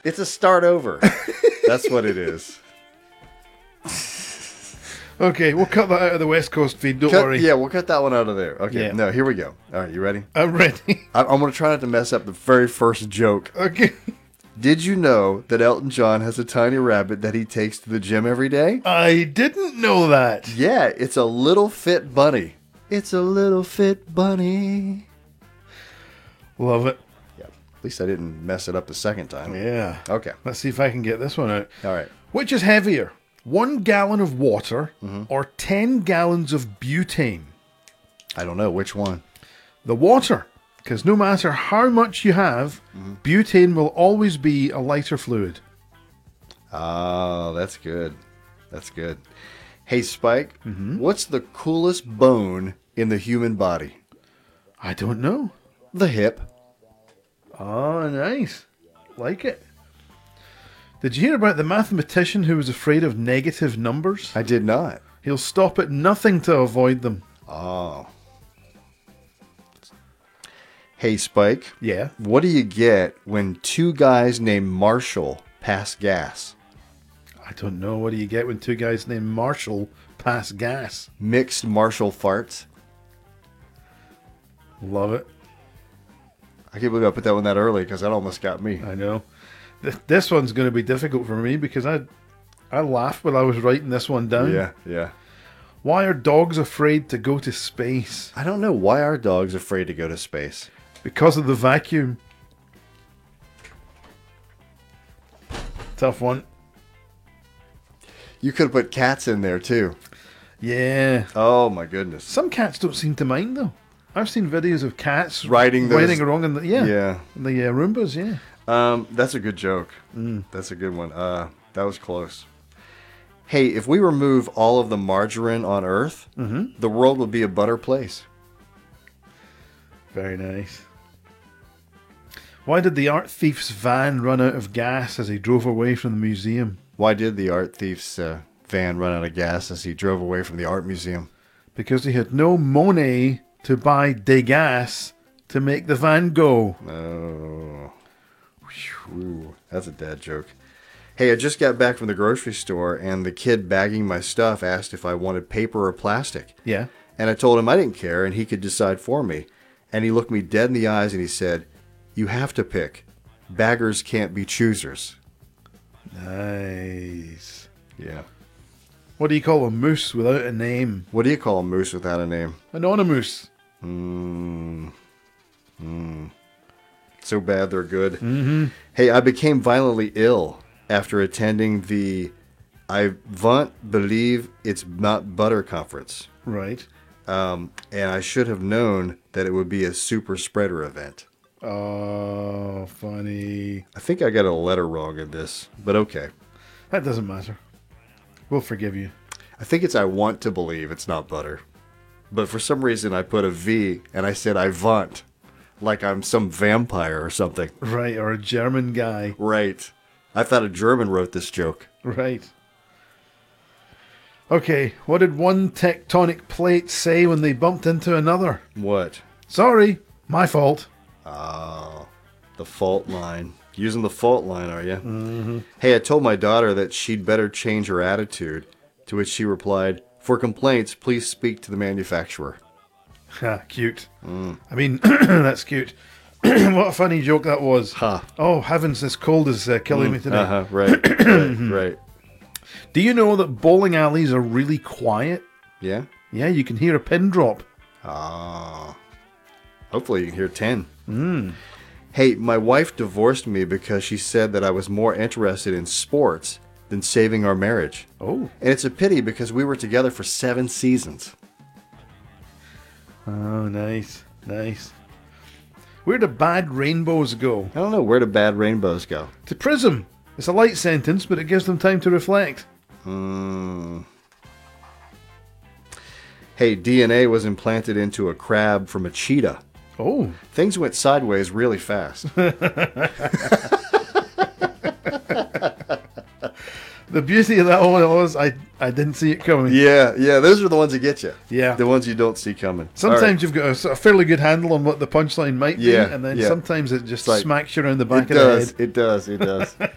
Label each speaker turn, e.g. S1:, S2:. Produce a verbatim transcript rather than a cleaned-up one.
S1: It's a start over. That's what it is.
S2: Okay, we'll cut that out of the West Coast feed. Don't
S1: Cut,
S2: worry.
S1: yeah, we'll cut that one out of there. Okay,
S2: Yeah.
S1: no, here we go. All right, you ready?
S2: I'm ready.
S1: I, I'm going to try not to mess up the very first joke.
S2: Okay.
S1: Did you know that Elton John has a tiny rabbit that he takes to the gym every day?
S2: I didn't know that.
S1: Yeah, it's a little fit bunny. It's a little fit bunny.
S2: Love it.
S1: Yeah, at least I didn't mess it up the second time.
S2: Yeah.
S1: Okay.
S2: Let's see if I can get this one out.
S1: All right.
S2: Which is heavier? One gallon of water
S1: Mm-hmm.
S2: or ten gallons of butane?
S1: I don't know which one.
S2: The water. Because no matter how much you have,
S1: Mm-hmm.
S2: butane will always be a lighter fluid.
S1: Oh, that's good. That's good. Hey, Spike, what's the coolest bone in the human body?
S2: I don't know.
S1: The hip.
S2: Oh, nice. Like it. Did you hear about the mathematician who was afraid of negative numbers?
S1: I did not.
S2: He'll stop at nothing to avoid them.
S1: Oh. Hey, Spike,
S2: Yeah.
S1: what do you get when two guys named Marshall pass gas?
S2: I don't know. What do you get when two guys named Marshall pass gas?
S1: Mixed Marshall farts.
S2: Love it.
S1: I can't believe I put that one that early because that almost got me.
S2: I know. Th- this one's going to be difficult for me because I I laughed when I was writing this one down.
S1: Yeah, yeah.
S2: Why are dogs afraid to go to space?
S1: I don't know why are dogs afraid to go to space.
S2: Because of the vacuum. Tough one.
S1: You could have put cats in there too.
S2: Yeah.
S1: Oh my goodness.
S2: Some cats don't seem to mind though. I've seen videos of cats
S1: Riding those-
S2: riding along in the yeah,
S1: Yeah.
S2: the uh, Roombas. Yeah.
S1: Um, that's a good joke.
S2: Mm.
S1: That's a good one. Uh, that was close. Hey, if we remove all of the margarine on Earth,
S2: Mm-hmm.
S1: the world would be a better place.
S2: Very nice. Why did the art thief's van run out of gas as he drove away from the museum?
S1: Why did the art thief's uh, van run out of gas as he drove away from the art museum?
S2: Because he had no money to buy de gas to make the van go.
S1: Oh, whew, that's a dad joke. Hey, I just got back from the grocery store, and the kid bagging my stuff asked if I wanted paper or plastic.
S2: Yeah.
S1: And I told him I didn't care, and he could decide for me. And he looked me dead in the eyes, and he said, "You have to pick. Baggers can't be choosers."
S2: Nice.
S1: Yeah.
S2: What do you call a moose without a name?
S1: What do you call a moose without a name?
S2: Anonymous.
S1: Mmm. Mmm. So bad they're good.
S2: Mm-hmm.
S1: Hey, I became violently ill after attending the I Vant Believe It's Not Butter conference.
S2: Right.
S1: Um, and I should have known that it would be a super spreader event.
S2: Oh, funny.
S1: I think I got a letter wrong in this, but okay.
S2: That doesn't matter. We'll forgive you.
S1: I think it's I want to believe it's not butter. But for some reason I put a V and I said I want. Like I'm some vampire or something.
S2: Right, or a German guy.
S1: Right. I thought a German wrote this joke.
S2: Right. Okay, what did one tectonic plate say when they bumped into another?
S1: What?
S2: Sorry, my fault.
S1: Oh, the fault line. Using the fault line, are you? Mm-hmm. Hey, I told my daughter that she'd better change her attitude, to which she replied, "For complaints, please speak to the manufacturer."
S2: Ha, cute. Mm. I mean, that's cute. What a funny joke that was.
S1: Ha.
S2: Oh, heavens, this cold is uh, killing me today.
S1: Uh-huh, right, right, right.
S2: Do you know that bowling alleys are really quiet?
S1: Yeah?
S2: Yeah, you can hear a pin drop.
S1: Ah. Hopefully you can hear ten. Mm. Hey, my wife divorced me because she said that I was more interested in sports than saving our marriage.
S2: Oh.
S1: And it's a pity because we were together for seven seasons.
S2: Oh, nice, nice. Where do bad rainbows go?
S1: I don't know, where do bad rainbows go?
S2: To prison. It's a light sentence, but it gives them time to reflect.
S1: Hmm. Hey, D N A was implanted into a crab from a cheetah.
S2: Oh.
S1: Things went sideways really fast.
S2: The beauty of that one was I, I didn't see it coming.
S1: Yeah, yeah, those are the ones that get you.
S2: Yeah.
S1: The ones you don't see coming.
S2: Sometimes
S1: All right.
S2: you've got a, sort of fairly good handle on what the punchline might
S1: Yeah,
S2: be, and then
S1: yeah.
S2: sometimes it just
S1: like-
S2: smacks you around the back
S1: It
S2: of
S1: does,
S2: the head.
S1: it does, it does.